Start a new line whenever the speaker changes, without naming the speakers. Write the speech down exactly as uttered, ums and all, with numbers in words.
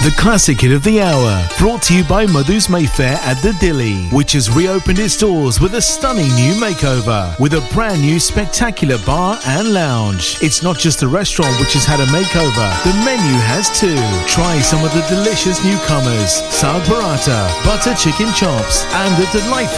the classic hit of the hour, brought to you by Madhu's Mayfair at the Dilly, which has reopened its doors with a stunning new makeover, with a brand new spectacular bar and lounge. It's not just the restaurant which has had a makeover, the menu has too. Try some of the delicious newcomers, Saag Paratha, butter chicken chops, and the delightful